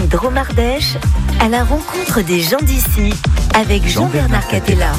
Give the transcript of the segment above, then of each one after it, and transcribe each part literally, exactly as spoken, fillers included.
Dromardèche, à la rencontre des gens d'ici, avec Jean-Bernard Catella.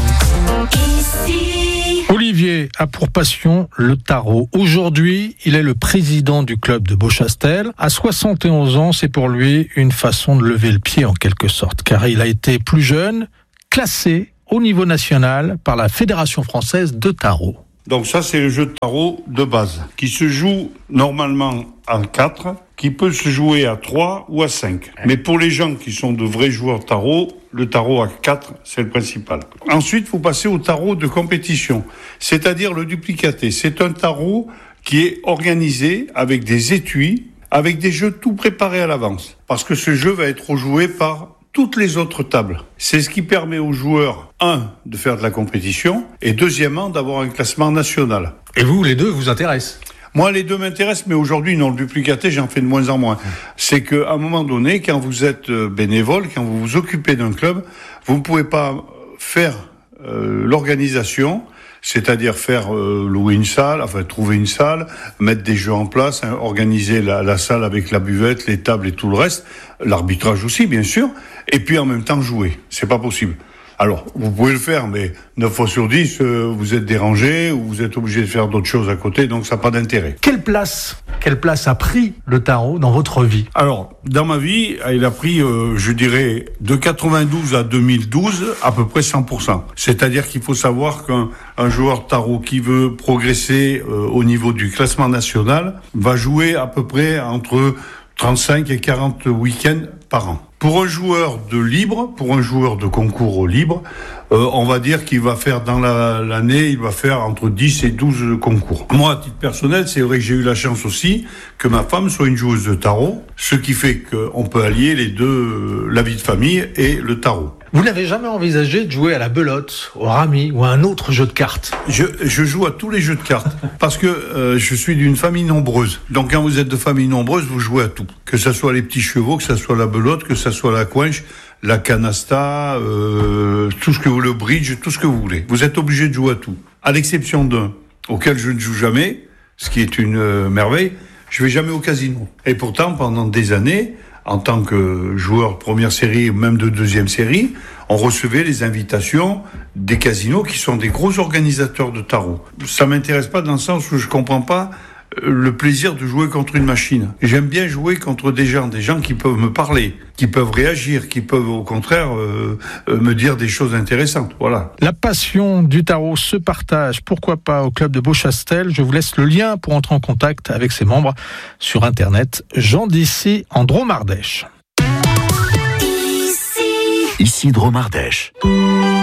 Ici. Olivier a pour passion le tarot. Aujourd'hui, il est le président du club de Beauchastel. À soixante et onze ans, c'est pour lui une façon de lever le pied en quelque sorte, car il a été plus jeune, classé au niveau national par la Fédération française de tarot. Donc ça, c'est le jeu de tarot de base, qui se joue normalement en quatre, qui peut se jouer à trois ou à cinq. Mais pour les gens qui sont de vrais joueurs de tarot, le tarot à quatre, c'est le principal. Ensuite, il faut passer au tarot de compétition, c'est-à-dire le duplicaté. C'est un tarot qui est organisé avec des étuis, avec des jeux tout préparés à l'avance. Parce que ce jeu va être rejoué par toutes les autres tables. C'est ce qui permet aux joueurs, un, de faire de la compétition, et deuxièmement, d'avoir un classement national. Et vous, les deux, vous intéressent ? Moi, les deux m'intéressent, mais aujourd'hui, non, le duplicaté, j'en fais de moins en moins. C'est qu'à un moment donné, quand vous êtes bénévole, quand vous vous occupez d'un club, vous ne pouvez pas faire euh, l'organisation, c'est-à-dire faire euh, louer une salle, enfin trouver une salle, mettre des jeux en place, hein, organiser la, la salle avec la buvette, les tables et tout le reste, l'arbitrage aussi, bien sûr, et puis en même temps jouer. C'est pas possible. Alors, vous pouvez le faire, mais neuf fois sur dix, euh, vous êtes dérangé ou vous êtes obligé de faire d'autres choses à côté, donc ça n'a pas d'intérêt. Quelle place, quelle place a pris le tarot dans votre vie ? Alors, dans ma vie, il a pris, euh, je dirais, de quatre-vingt-douze à deux mille douze, à peu près cent pour cent. C'est-à-dire qu'il faut savoir qu'un un joueur de tarot qui veut progresser euh, au niveau du classement national va jouer à peu près entre trente-cinq et quarante week-ends par an. Pour un joueur de libre, pour un joueur de concours au libre, euh, on va dire qu'il va faire dans la, l'année, il va faire entre dix et douze concours. Moi, à titre personnel, c'est vrai que j'ai eu la chance aussi que ma femme soit une joueuse de tarot, ce qui fait qu'on peut allier les deux, euh, la vie de famille et le tarot. Vous n'avez jamais envisagé de jouer à la belote, au rami ou à un autre jeu de cartes ? Je, je joue à tous les jeux de cartes parce que euh, je suis d'une famille nombreuse. Donc quand vous êtes de famille nombreuse, vous jouez à tout. Que ça soit les petits chevaux, que ça soit la belote, que ça soit la coinche, la canasta, euh, tout ce que vous, le bridge, tout ce que vous voulez. Vous êtes obligé de jouer à tout. À l'exception d'un, auquel je ne joue jamais, ce qui est une euh, merveille, je vais jamais au casino. Et pourtant, pendant des années, en tant que joueur de première série ou même de deuxième série, on recevait les invitations des casinos qui sont des gros organisateurs de tarot. Ça m'intéresse pas dans le sens où je comprends pas le plaisir de jouer contre une machine. J'aime bien jouer contre des gens, des gens qui peuvent me parler, qui peuvent réagir, qui peuvent au contraire euh, me dire des choses intéressantes. Voilà. La passion du tarot se partage, pourquoi pas, au club de Beauchastel. Je vous laisse le lien pour entrer en contact avec ses membres sur internet. Jean d'ici en Dromardèche. Ici. Ici Dromardèche.